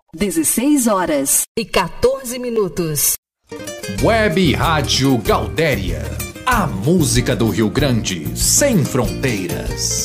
16h14. Web Rádio Gaudéria. A música do Rio Grande, sem fronteiras.